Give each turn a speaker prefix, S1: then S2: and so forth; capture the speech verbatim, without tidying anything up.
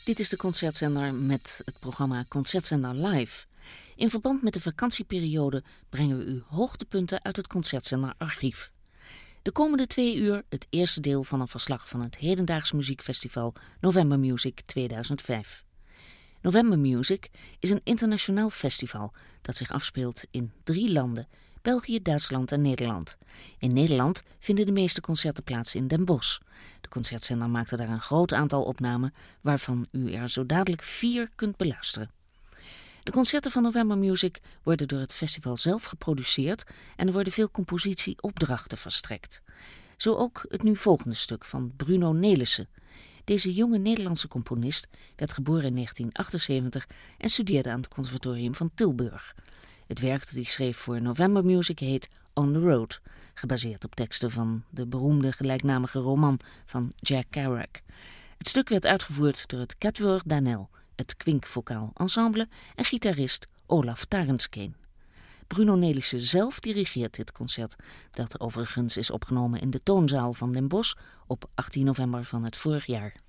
S1: Dit is de Concertzender met het programma Concertzender Live. In verband met de vakantieperiode brengen we u hoogtepunten uit het Concertzender archief. De komende twee uur het eerste deel van een verslag van het hedendaags muziekfestival November Music tweeduizend vijf. November Music is een internationaal festival dat zich afspeelt in drie landen: België, Duitsland en Nederland. In Nederland vinden de meeste concerten plaats in Den Bosch. De Concertzender maakte daar een groot aantal opnamen, waarvan u er zo dadelijk vier kunt beluisteren. De concerten van November Music worden door het festival zelf geproduceerd en er worden veel compositieopdrachten verstrekt. Zo ook het nu volgende stuk van Bruno Nelissen. Deze jonge Nederlandse componist werd geboren in negentien achtenzeventig en studeerde aan het Conservatorium van Tilburg. Het werk dat hij schreef voor November Music heet On the Road, gebaseerd op teksten van de beroemde gelijknamige roman van Jack Kerouac. Het stuk werd uitgevoerd door het Quatuor Danel, het Kwinkvokaal Ensemble en gitarist Olaf Tarenskeen. Bruno Nelissen zelf dirigeert dit concert, dat overigens is opgenomen in de Toonzaal van Den Bosch op achttien november van het vorig jaar.